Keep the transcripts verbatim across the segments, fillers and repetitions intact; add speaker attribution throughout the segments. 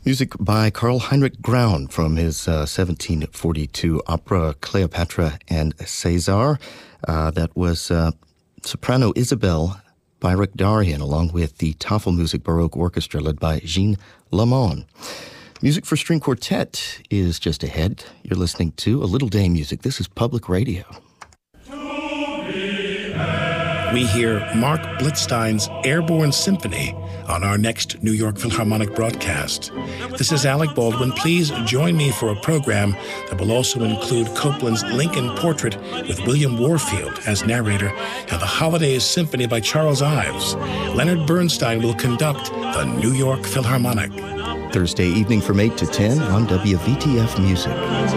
Speaker 1: Music by Karl Heinrich Graun from his uh, seventeen forty-two opera Cleopatra and Caesar. Uh, that was uh, soprano Isabelle by Rick Darian, along with the Tafelmusik Baroque Orchestra led by Jean Lamont. Music for String Quartet is just ahead. You're listening to A Little Day Music. This is Public Radio.
Speaker 2: We hear Mark Blitzstein's Airborne Symphony on our next New York Philharmonic broadcast. This is Alec Baldwin. Please join me for a program that will also include Copland's Lincoln Portrait with William Warfield as narrator and the Holidays Symphony by Charles Ives. Leonard Bernstein will conduct the New York Philharmonic.
Speaker 1: Thursday evening from eight to ten on W V T F Music.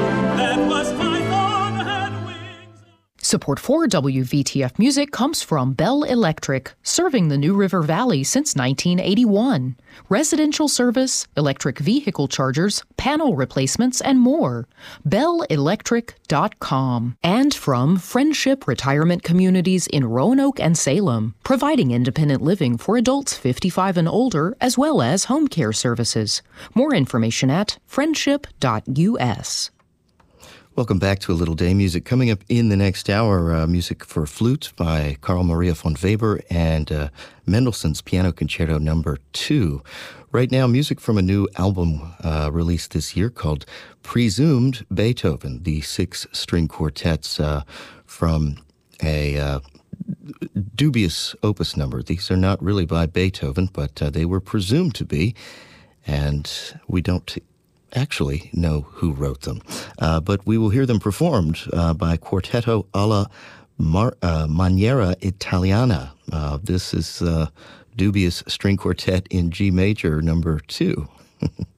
Speaker 3: Support for W V T F Music comes from Bell Electric, serving the New River Valley since nineteen eighty-one. Residential service, electric vehicle chargers, panel replacements, and more. bell electric dot com. And from Friendship Retirement Communities in Roanoke and Salem, providing independent living for adults fifty-five and older, as well as home care services. More information at friendship dot U S.
Speaker 1: Welcome back to A Little Day Music. Coming up in the next hour, uh, music for flute by Carl Maria von Weber and uh, Mendelssohn's Piano Concerto Number Two. Right now, music from a new album uh, released this year called Presumed Beethoven, the six string quartets uh, from a uh, dubious opus number. These are not really by Beethoven, but uh, they were presumed to be, and we don't actually know who wrote them. Uh, but we will hear them performed uh, by Quartetto alla Mar- uh, Maniera Italiana. Uh, this is uh, dubious string quartet in G major number two.